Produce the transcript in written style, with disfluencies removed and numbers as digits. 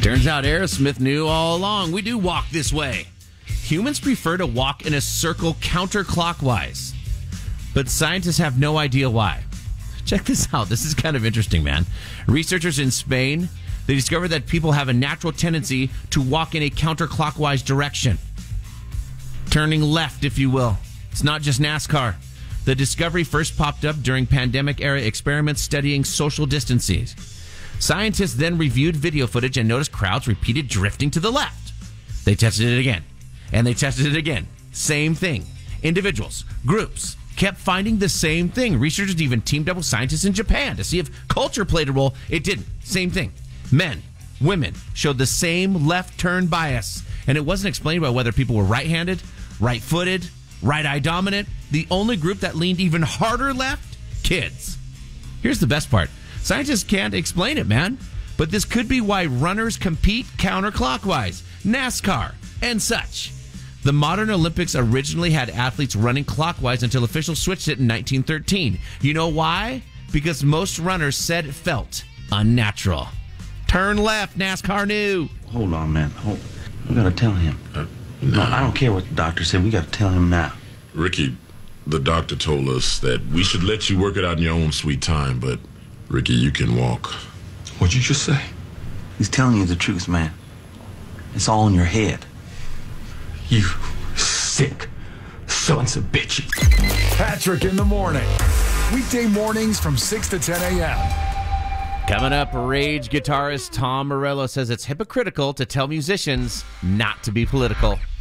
Turns out Aerosmith knew all along. We do walk this way. Humans prefer to walk in a circle counterclockwise, but scientists have no idea why. Check this out. This is kind of interesting, man. Researchers in Spain, they discovered that people have a natural tendency to walk in a counterclockwise direction. Turning left, if you will. It's not just NASCAR. The discovery first popped up during pandemic-era experiments studying social distancing. Scientists then reviewed video footage and noticed crowds repeated drifting to the left. They tested it again, and they tested it again. Same thing. Individuals, groups, kept finding the same thing. Researchers even teamed up with scientists in Japan to see if culture played a role. It didn't. Same thing. Men, women showed the same left turn bias, and it wasn't explained by whether people were right-handed, right-footed, right-eye dominant. The only group that leaned even harder left? Kids. Here's the best part. Scientists can't explain it, man. But this could be why runners compete counterclockwise, NASCAR, and such. The modern Olympics originally had athletes running clockwise until officials switched it in 1913. You know why? Because most runners said it felt unnatural. Turn left, NASCAR knew. Hold on, man. We gotta tell him. No, I don't care what the doctor said. We gotta tell him now. Ricky, the doctor told us that we should let you work it out in your own sweet time, but Ricky, you can walk. What'd you just say? He's telling you the truth, man. It's all in your head. You sick sons of bitches. Patrick in the morning. Weekday mornings from 6 to 10 a.m. Coming up, Rage guitarist Tom Morello says it's hypocritical to tell musicians not to be political.